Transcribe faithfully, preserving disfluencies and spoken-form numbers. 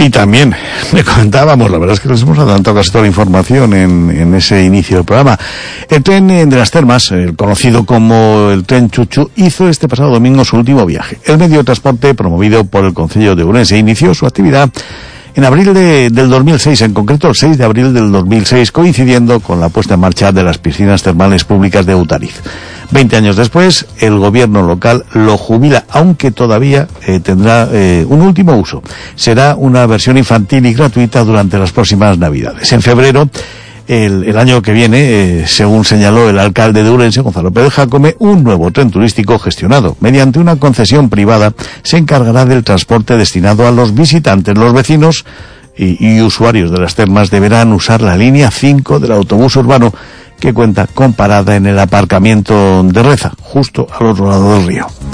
Y también le comentábamos, la verdad es que les hemos adelantado casi toda la información en, en ese inicio del programa. El tren de las Termas, el conocido como el tren Chuchu, hizo este pasado domingo su último viaje. El medio de transporte, promovido por el Concello de Ourense, inició su actividad en abril de, del dos mil seis, en concreto el seis de abril del dos mil seis, coincidiendo con la puesta en marcha de las piscinas termales públicas de Utariz. Veinte años después, el gobierno local lo jubila, aunque todavía eh, tendrá eh, un último uso. Será una versión infantil y gratuita durante las próximas Navidades. En febrero, el, el año que viene, eh, según señaló el alcalde de Ourense, Gonzalo Pérez Jácome, un nuevo tren turístico gestionado mediante una concesión privada se encargará del transporte destinado a los visitantes. Los vecinos y, y usuarios de las termas deberán usar la línea cinco del autobús urbano, que cuenta con parada en el aparcamiento de Reza, justo al otro lado del río.